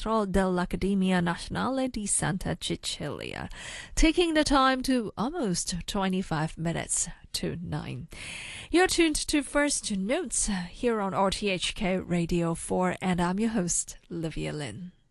Teatro dell'Accademia Nazionale di Santa Cecilia, taking the time to almost 25 minutes to 9. You're tuned to First Notes here on RTHK Radio 4, and I'm your host, Livia Lynn.